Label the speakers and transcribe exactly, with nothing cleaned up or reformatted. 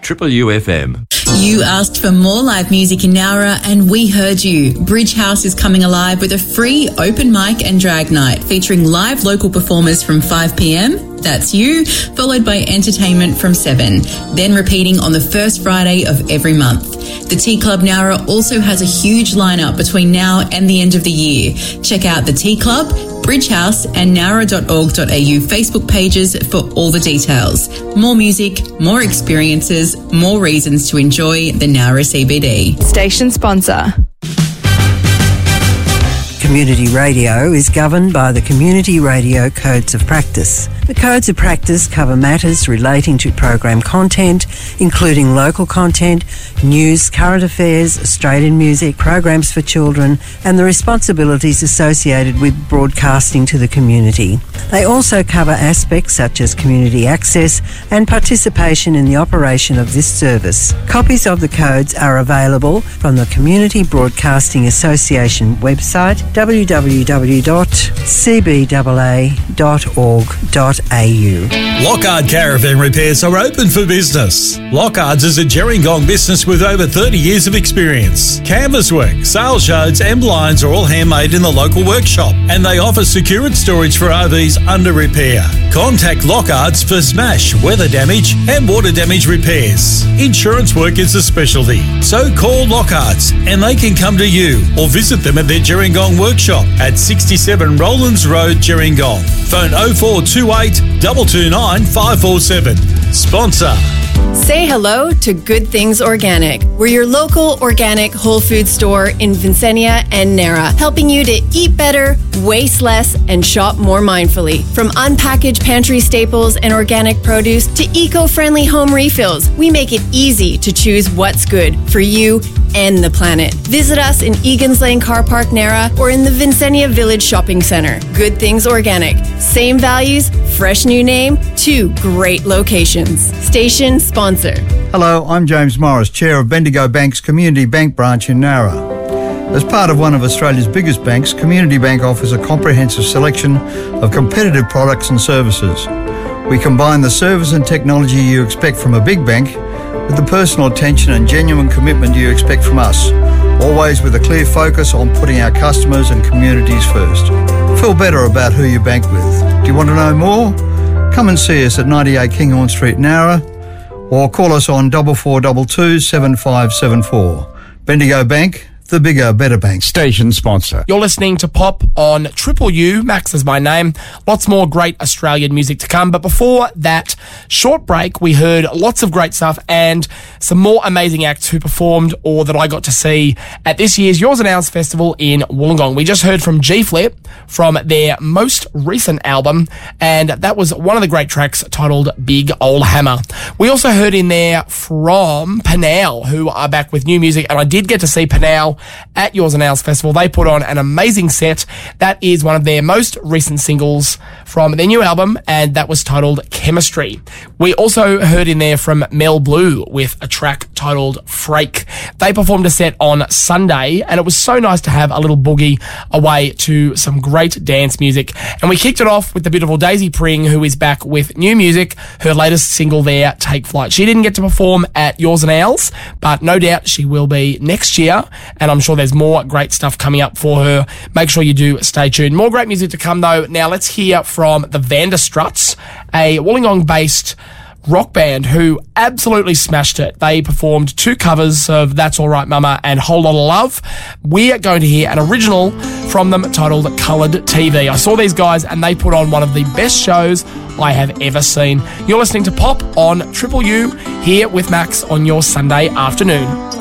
Speaker 1: Triple U F M.
Speaker 2: You asked for more live music in Nowra and we heard you. Bridge House is coming alive with a free open mic and drag night featuring live local performers from five p.m, that's you, followed by entertainment from seven, then repeating on the first Friday of every month. The Tea Club Nowra also has a huge lineup between now and the end of the year. Check out the Tea Club, Bridge House and nowra dot org dot a u Facebook pages for all the details. More music, more experiences, more reasons to enjoy the Nowra C B D.
Speaker 3: Station sponsor.
Speaker 4: Community radio is governed by the Community Radio Codes of Practice. The Codes of Practice cover matters relating to program content, including local content, news, current affairs, Australian music, programs for children, and the responsibilities associated with broadcasting to the community. They also cover aspects such as community access and participation in the operation of this service. Copies of the codes are available from the Community Broadcasting Association website, w w w dot c b a a dot org dot a u.
Speaker 5: Lockhart Caravan Repairs are open for business. Lockhart's is a Gerringong business with over thirty years of experience. Canvas work, sail shards and blinds are all handmade in the local workshop, and they offer secured storage for R Vs under repair. Contact Lockhart's for smash, weather damage and water damage repairs. Insurance work is a specialty, so call Lockhart's and they can come to you or visit them at their Gerringong workshop at sixty-seven Rowlands Road, Gerringong. Phone oh four two eight, two two nine, five four seven. Sponsor.
Speaker 3: Say hello to Good Things Organic. We're your local organic whole food store in Vincennia and Nara, helping you to eat better, waste less, and shop more mindfully. From unpackaged pantry staples and organic produce to eco-friendly home refills, we make it easy to choose what's good for you and the planet. Visit us in Egan's Lane Car Park, Nara, or in the Vincennia Village Shopping Centre. Good Things Organic. Same values, fresh new name, two great locations. Station sponsor.
Speaker 6: Hello, I'm James Morris, Chair of Bendigo Bank's Community Bank branch in Nara. As part of one of Australia's biggest banks, Community Bank offers a comprehensive selection of competitive products and services. We combine the service and technology you expect from a big bank with the personal attention and genuine commitment you expect from us, always with a clear focus on putting our customers and communities first. Feel better about who you bank with. Do you want to know more? Come and see us at ninety-eight Kinghorn Street, Nowra, or call us on four four two two, seven five seven four. Bendigo Bank, the bigger, better bank.
Speaker 7: Station sponsor. You're listening to Pop on Triple U. Max is my name. Lots more great Australian music to come. But before that short break, we heard lots of great stuff and some more amazing acts who performed or that I got to see at this year's Yours and Ours Festival in Wollongong. We just heard from G-Flip from their most recent album, and that was one of the great tracks titled Big Ol' Hammer. We also heard in there from Panau, who are back with new music, and I did get to see Panau at Yours and Ours Festival. They put on an amazing set. That is one of their most recent singles from their new album, and that was titled Chemistry. We also heard in there from Mel Blue with a track titled Freak. They performed a set on Sunday, and it was so nice to have a little boogie away to some great dance music. And we kicked it off with the beautiful Daisy Pring, who is back with new music. Her latest single there, Take Flight. She didn't get to perform at Yours and Ours, but no doubt she will be next year, and I'm sure there's more great stuff coming up for her. Make sure you do stay tuned. More great music to come, though. Now let's hear from the Vanderstruts, a Wollongong-based rock band who absolutely smashed it. They performed two covers of That's All Right Mama and Whole Lotta Love. We're going to hear an original from them titled Coloured T V. I saw these guys and they put on one of the best shows I have ever seen. You're listening to Pop on Triple U here with Max on your Sunday afternoon.